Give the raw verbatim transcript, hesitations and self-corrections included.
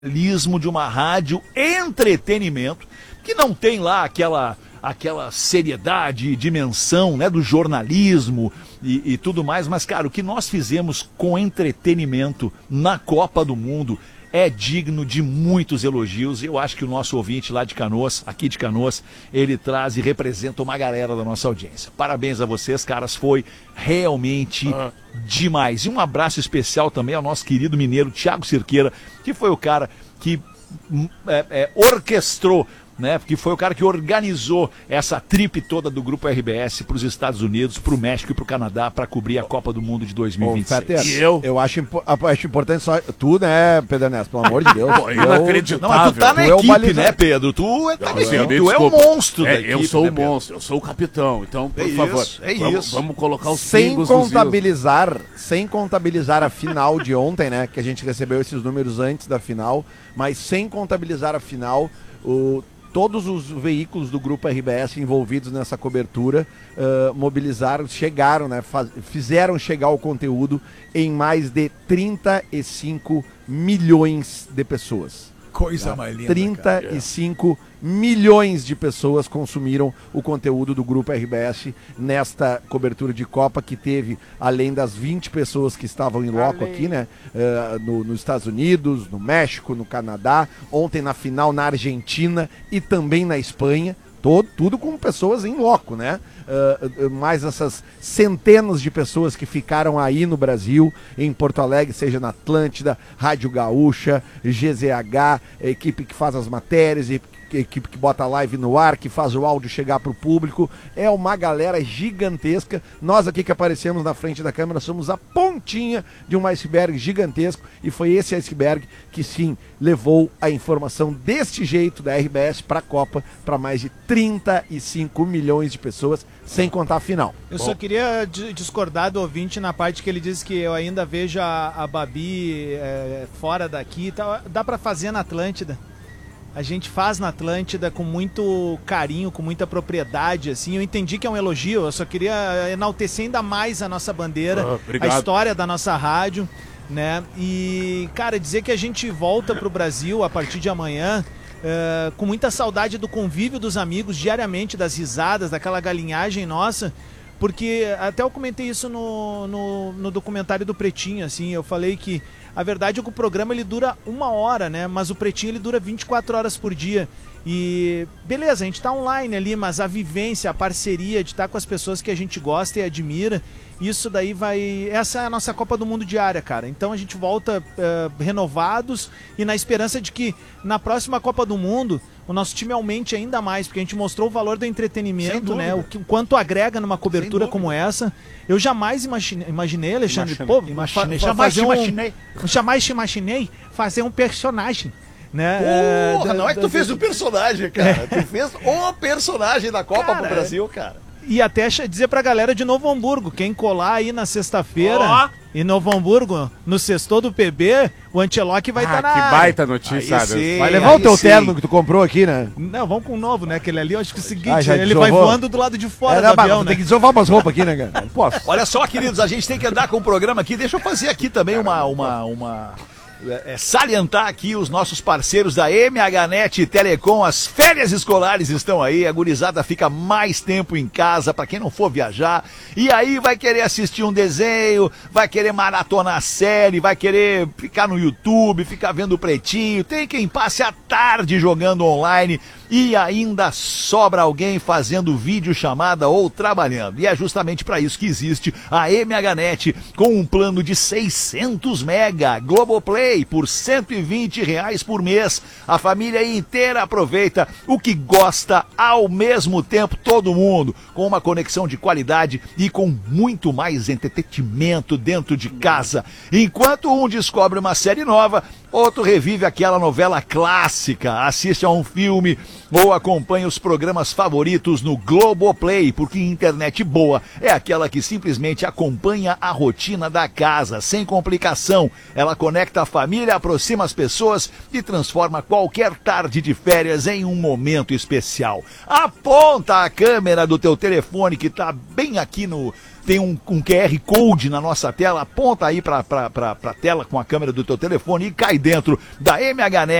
jornalismo, de uma rádio entretenimento, que não tem lá aquela, aquela seriedade, dimensão, né, do jornalismo e, e tudo mais, mas, cara, o que nós fizemos com entretenimento na Copa do Mundo é digno de muitos elogios. Eu acho que o nosso ouvinte lá de Canoas, aqui de Canoas, ele traz e representa uma galera da nossa audiência. Parabéns a vocês, caras, foi realmente uhum. demais. E um abraço especial também ao nosso querido mineiro Thiago Cirqueira, que foi o cara que é, é, orquestrou, né, porque foi o cara que organizou essa trip toda do Grupo R B S para os Estados Unidos, para o México e para o Canadá para cobrir a Copa do Mundo de dois mil e vinte e seis. Ô, e eu? Eu acho, acho importante só... Tu, né, Pedro Ernesto, pelo amor de Deus. Pô, inacreditável. Não, mas tu tá na tu equipe, é né, Pedro? Tu é, tá assim, tu é o monstro é, da equipe. Eu sou né, o monstro, eu sou o capitão. Então, por é favor, isso, é vamos, isso. vamos colocar os sem contabilizar, sem contabilizar a final de ontem, né, que a gente recebeu esses números antes da final, mas sem contabilizar a final, o... todos os veículos do Grupo R B S envolvidos nessa cobertura uh, mobilizaram, chegaram, né, faz, fizeram chegar o conteúdo em mais de trinta e cinco milhões de pessoas. Coisa tá? mais linda, trinta e cinco milhões de pessoas consumiram o conteúdo do Grupo R B S nesta cobertura de Copa, que teve, além das vinte pessoas que estavam em loco aqui, né, uh, no, nos Estados Unidos, no México, no Canadá, ontem na final na Argentina e também na Espanha. Todo, tudo com pessoas em loco, né? Uh, uh, mais essas centenas de pessoas que ficaram aí no Brasil, em Porto Alegre, seja na Atlântida, Rádio Gaúcha, G Z H, a equipe que faz as matérias, a equipe que bota a live no ar, que faz o áudio chegar para o público. É uma galera gigantesca. Nós aqui que aparecemos na frente da câmera somos a pontinha de um iceberg gigantesco, e foi esse iceberg que sim levou a informação deste jeito da R B S para a Copa para mais de trinta e cinco milhões de pessoas, sem contar a final. Eu Bom. só queria discordar do ouvinte na parte que ele diz que eu ainda vejo a, a Babi é, fora daqui. Tá, dá para fazer na Atlântida. A gente faz na Atlântida com muito carinho, com muita propriedade, assim. Eu entendi que é um elogio, eu só queria enaltecer ainda mais a nossa bandeira, ah, a história da nossa rádio, né? E, cara, dizer que a gente volta pro Brasil a partir de amanhã uh, com muita saudade do convívio dos amigos diariamente, das risadas, daquela galinhagem nossa, porque até eu comentei isso no, no, no documentário do Pretinho, assim, eu falei que a verdade é que o programa ele dura uma hora, né? Mas o Pretinho ele dura vinte e quatro horas por dia. E beleza, a gente tá online ali, mas a vivência, a parceria de estar com as pessoas que a gente gosta e admira, isso daí vai... Essa é a nossa Copa do Mundo diária, cara. Então a gente volta uh, renovados e na esperança de que na próxima Copa do Mundo o nosso time aumente ainda mais, porque a gente mostrou o valor do entretenimento, né? O, que, o quanto agrega numa cobertura como essa. Eu jamais imaginei, imaginei Alexandre, Imagine, pô, imaginei, fa jamais fazer um, imaginei. Jamais imaginei fazer um personagem. Né? Porra, é, não é que tu fez o personagem, cara. É. Tu fez o personagem da Copa cara, pro Brasil, cara. E até dizer pra galera de Novo Hamburgo, quem colar aí na sexta-feira oh. em Novo Hamburgo, no sextou do P B, o Ancelotti vai estar ah, tá na que área. baita notícia, sim, vai levar o teu sim. terno que tu comprou aqui, né? Não, vamos com o novo, né? Aquele ali, eu acho que é o seguinte, ah, ele vai voando do lado de fora é, do não, avião, né? Tem que desovar umas roupas aqui, né, cara? Posso. Olha só, queridos, a gente tem que andar com o programa aqui. Deixa eu fazer aqui também uma... uma, uma... É, salientar aqui os nossos parceiros da M H Net Telecom. As férias escolares estão aí, a gurizada fica mais tempo em casa para quem não for viajar, e aí vai querer assistir um desenho, vai querer maratonar a série, vai querer ficar no YouTube, ficar vendo o Pretinho. Tem quem passe a tarde jogando online e ainda sobra alguém fazendo videochamada ou trabalhando. E é justamente para isso que existe a M H Net, com um plano de seiscentos mega, Globoplay por cento e vinte reais por mês. A família inteira aproveita o que gosta ao mesmo tempo, todo mundo, com uma conexão de qualidade e com muito mais entretenimento dentro de casa. Enquanto um descobre uma série nova, outro revive aquela novela clássica, assiste a um filme ou acompanha os programas favoritos no Globoplay, porque internet boa é aquela que simplesmente acompanha a rotina da casa, sem complicação. Ela conecta a família, aproxima as pessoas e transforma qualquer tarde de férias em um momento especial. Aponta a câmera do teu telefone que está bem aqui no... tem um, um Q R Code na nossa tela, aponta aí pra, pra, pra, pra tela com a câmera do teu telefone e cai dentro da M H Net.